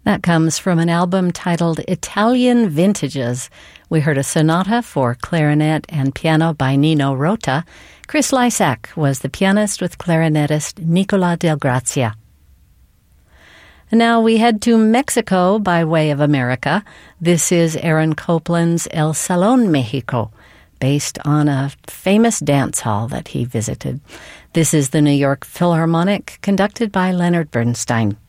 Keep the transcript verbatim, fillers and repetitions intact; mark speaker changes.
Speaker 1: That comes from an album titled Italian Vintages. We heard a sonata for clarinet and piano by Nino Rota. Chris Lysak was the pianist with clarinetist Nicola Del Grazia. And now we head to Mexico by way of America. This is Aaron Copland's El Salón Mexico, based on a famous dance hall that he visited. This is the New York Philharmonic, conducted by Leonard Bernstein.